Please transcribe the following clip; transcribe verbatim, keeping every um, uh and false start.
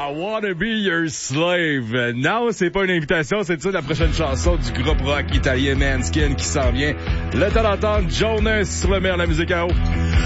I wanna be your slave. Non, c'est pas une invitation, c'est ça la prochaine chanson du groupe rock italien Manskin qui s'en vient. Le temps d'entendre Jonas sur le meilleur de la musique à haut.